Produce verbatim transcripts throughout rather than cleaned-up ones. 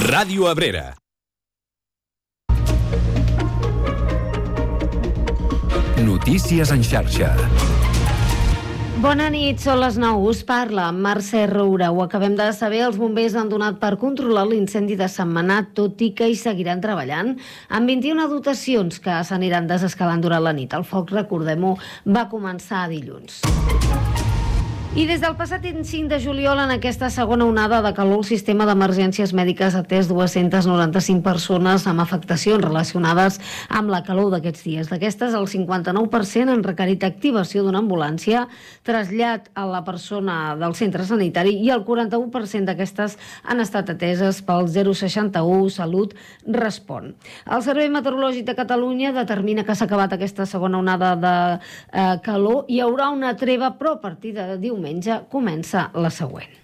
Ràdio Abrera. Notícies en xarxa. Bona nit, són les nou. Us parla Mercè Roura. Ho acabem de saber, els bombers han donat per controlar l'incendi de Sentmenat, tot i que hi seguiran treballant amb vint-i-una dotacions que s'aniran desescalant durant la nit. El foc, recordem-ho, va començar dilluns. I des del passat cinc de juliol, en aquesta segona onada de calor, el sistema d'emergències mèdiques ha atès dues-centes noranta-cinc persones amb afectacions relacionades amb la calor d'aquests dies. D'aquestes, el cinquanta-nou per cent han requerit activació d'una ambulància, trasllat a la persona del centre sanitari i el quaranta-u per cent d'aquestes han estat ateses pel zero seixanta-u Salut Respon. El Servei Meteorològic de Catalunya determina que s'ha acabat aquesta segona onada de eh, calor i hi haurà una treva, però a partir de diumenge comença la següent.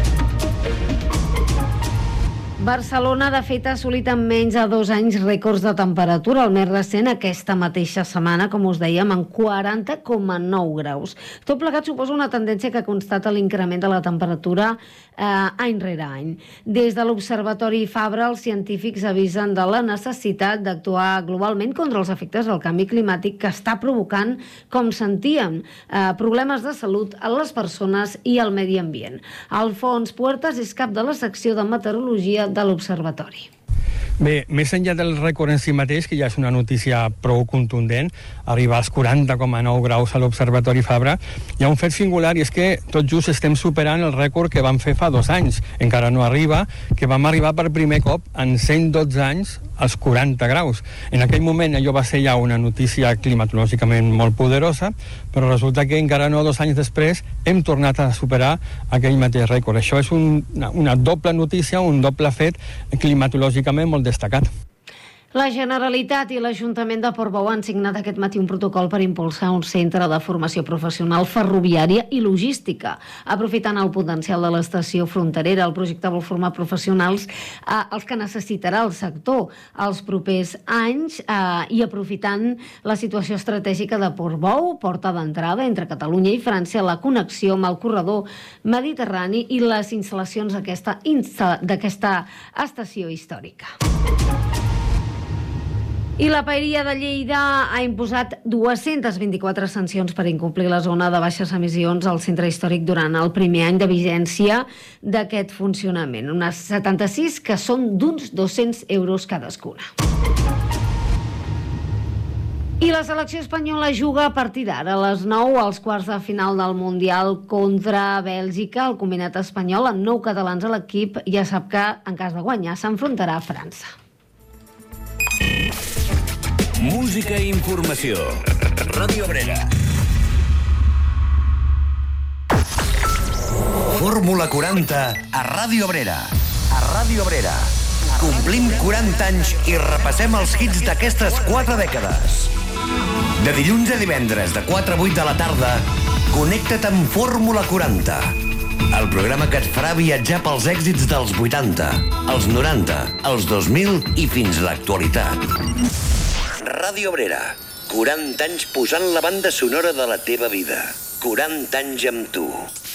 Barcelona, de fet, ha assolit en menys de dos anys rècords de temperatura. El més recent, aquesta mateixa setmana, com us dèiem, en quaranta coma nou graus. Tot plegat suposa una tendència que constata l'increment de la temperatura eh, any rere any. Des de l'Observatori Fabra, els científics avisen de la necessitat d'actuar globalment contra els efectes del canvi climàtic que està provocant, com sentíem, eh, problemes de salut a les persones i al medi ambient. Alfons Puertas és cap de la secció de meteorologia de l'Observatori. Bé, més enllà del rècord en si mateix, que ja és una notícia prou contundent, arribar als quaranta coma nou graus a l'Observatori Fabra, hi ha un fet singular i és que tot just estem superant el rècord que vam fer fa dos anys. Encara no arriba, que vam arribar per primer cop en cent dotze anys als quaranta graus. En aquell moment allò va ser ja una notícia climatològicament molt poderosa, però resulta que encara no dos anys després hem tornat a superar aquell mateix rècord. Això és un, una, una doble notícia, un doble fet climatològicament molt destacat. La Generalitat i l'Ajuntament de Portbou han signat aquest matí un protocol per impulsar un centre de formació professional ferroviària i logística. Aprofitant el potencial de l'estació fronterera, el projecte vol formar professionals eh, els que necessitarà el sector els propers anys eh, i aprofitant la situació estratègica de Portbou, porta d'entrada entre Catalunya i França, la connexió amb el corredor mediterrani i les instal·lacions d'aquesta insta- d'aquesta estació històrica. I la Paeria de Lleida ha imposat dues-centes vint-i-quatre sancions per incomplir la zona de baixes emissions al centre històric durant el primer any de vigència d'aquest funcionament. Unes setanta-sis que són d'uns dos-cents euros cadascuna. I la selecció espanyola juga a partir d'ara a les nou als quarts de final del Mundial contra Bèlgica. El combinat espanyol, amb nou catalans a l'equip, ja sap que, en cas de guanyar, s'enfrontarà a França. Música i informació. Ràdio Abrera. Fórmula quaranta a Ràdio Abrera. A Ràdio Abrera. Complim quaranta anys i repassem els hits d'aquestes quatre dècades. De dilluns a divendres, de quatre a vuit de la tarda, connecta't amb Fórmula quaranta. El programa que et farà viatjar pels èxits dels vuitanta, els noranta, els dos mil i fins a l'actualitat. Ràdio Abrera, quaranta anys posant la banda sonora de la teva vida. quaranta anys amb tu.